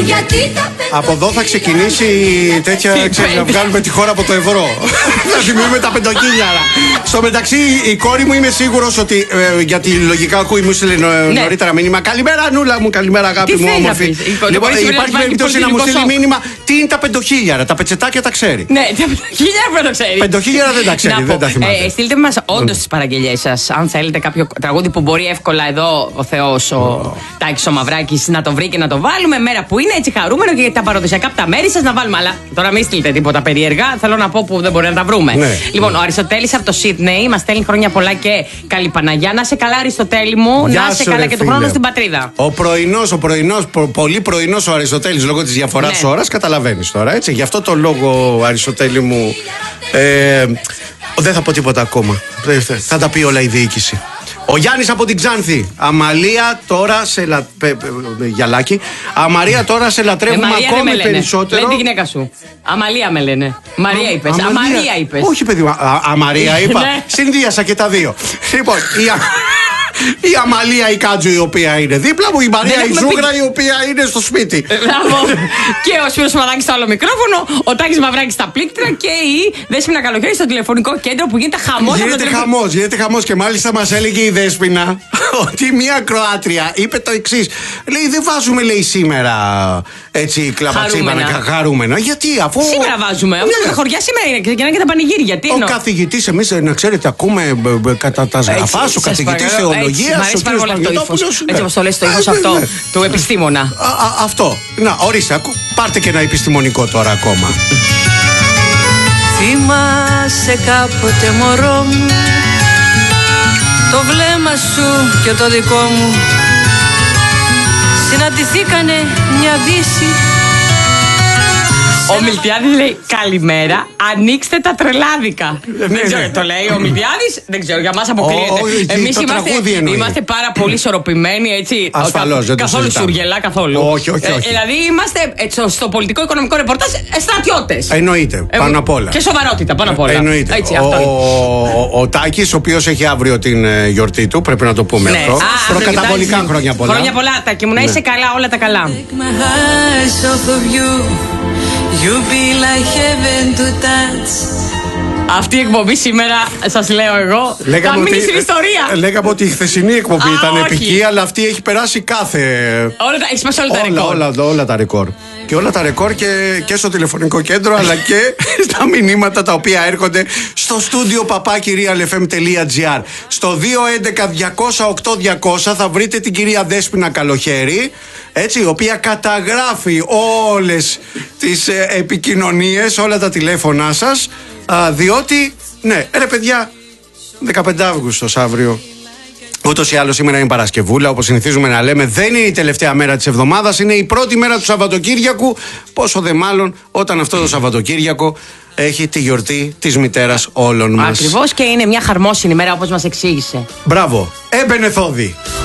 Από εδώ θα ξεκινήσει τέτοια, να βγάλουμε τη χώρα από το ευρώ. Να θυμούμε τα 5.000. Στο μεταξύ, η κόρη μου είμαι σίγουρος ότι γιατί λογικά ακούει, μου στείλε νωρίτερα μήνυμα. Καλημέρα, Νούλα μου, καλημέρα, αγάπη μου, όμορφη. Λοιπόν, υπάρχει περίπτωση να μου στείλει μήνυμα. Τι είναι τα 5.000, τα πετσετάκια τα ξέρει. Ναι, τα 5.000 δεν το ξέρει. 5.000 δεν τα ξέρει, δεν τα θυμάται. Στείλτε μας όντως τις παραγγελίες σας. Αν θέλετε κάποιο τραγούδι που μπορεί εύκολα εδώ ο Θεός, ο Τάκης ο Μαυράκης, να το βρει και να το βάλουμε. Μέρα που είναι έτσι χαρούμενο και τα παραδοσιακά από τα μέρη σας να βάλουμε. Αλλά τώρα μην στείλετε τίποτα περίεργα. Θέλω να πω που δεν μπορεί να τα βρούμε. Ναι. Λοιπόν, ο Αριστοτέλης από το Σίδνεϊ μας στέλνει χρόνια πολλά και καλή Παναγιά. Να σε καλά, Αριστοτέλη μου. Να σε καλά και του χρόνου στην πατρίδα. Ο πρωινός, πολύ πρωινός ο Αριστοτέλης λόγω της διαφοράς ώρας, καταλαβαίνεις τώρα, έτσι. Γι' αυτό το λόγο, Αριστοτέλη μου, δεν θα πω τίποτα ακόμα. Θα τα πει όλα η διοίκηση. Ο Γιάννης από την Ξάνθη. Αμαλία τώρα σε Γιαλάκη. Αμαρία τώρα σε λατρεύουμε ακόμη περισσότερο. Λένε τη γυναίκα σου. Αμαλία με λένε. Μαρία είπες. Αμαρία είπες. Όχι, παιδί μου. Αμαρία είπα. Συνδύασα και τα δύο. Λοιπόν, η Αμαλία η Κάτζου η οποία είναι δίπλα μου, η Μαρία η Ζούγρα η οποία είναι στο σπίτι. Και ο Σπύρος Μαδάκης στο άλλο μικρόφωνο, ο Τάκης Μαυράκης στα πλήκτρα και η Δέσποινα Καλοχέρη στο τηλεφωνικό κέντρο που γίνεται χαμός. Γίνεται χαμός και μάλιστα μας έλεγε η Δέσποινα ότι μια Κροάτρια είπε το εξής. Λέει δεν βάζουμε λέει σήμερα έτσι κλαπατσίματα χαρούμενα. Γιατί αφού. Σήμερα βάζουμε. Τα χωριά σήμερα είναι και ξεκινάνε και τα πανηγύρια. Ο καθηγητής, εμείς να ξέρετε, ακούμε κατά τα σγραφά ο καθηγητής θεολογίας. Μ' αρέσει πάρα πολύ αυτό το ύφος. Έτσι όπως το λες, το ύφος αυτό του επιστήμονα. Αυτό. Να, ορίστε, πάρτε και ένα επιστημονικό τώρα ακόμα. Θυμάσαι κάποτε μωρό μου, το βλέμμα σου και το δικό μου συναντηθήκανε μια δύση. Ο Μιλτιάδης λέει καλημέρα, ανοίξτε τα τρελάδικα. Δεν ξέρω, το λέει ο Μιλτιάδης, δεν ξέρω, για μας αποκλείεται. Εμείς είμαστε πάρα πολύ ισορροπημένοι, έτσι. Ασφαλώς, δεν το καθόλου σουργελά, καθόλου. Όχι. Δηλαδή είμαστε στο πολιτικό οικονομικό ρεπορτάζ στρατιώτες. Εννοείται, πάνω απ' όλα. Και σοβαρότητα, πάνω απ' όλα. Εννοείται. Ο Τάκης, ο οποίος έχει αύριο την γιορτή του, πρέπει να το πούμε αυτό. Προκαταβολικά χρόνια πολλά. Χρόνια πολλά, Τάκη μου, να είσαι καλά, όλα τα καλά. You be like heaven to touch. Αυτή η εκπομπή σήμερα, σας λέω εγώ, θα μείνει στην ιστορία. Λέγαμε ότι η χθεσινή εκπομπή ήταν επική, αλλά αυτή έχει περάσει κάθε. Έχει σπάσει όλα τα ρεκόρ. Και όλα τα ρεκόρ και στο τηλεφωνικό κέντρο, αλλά και στα μηνύματα τα οποία έρχονται στο studio papakirialfm.gr. Στο 211-200-8200 θα βρείτε την κυρία Δέσποινα Καλοχέρη, έτσι, η οποία καταγράφει όλες τις επικοινωνίες, όλα τα τηλέφωνά σας, διότι, ναι, ρε παιδιά, 15 Αύγουστος αύριο. Ούτως ή άλλως σήμερα είναι Παρασκευούλα, όπως συνηθίζουμε να λέμε. Δεν είναι η τελευταία μέρα της εβδομάδας, είναι η πρώτη μέρα του Σαββατοκύριακου. Πόσο δε μάλλον όταν αυτό το Σαββατοκύριακο έχει τη γιορτή της μητέρας όλων μας. Ακριβώς, και είναι μια χαρμόσυνη μέρα όπως μας εξήγησε. Μπράβο, έμπαινε Θόδη.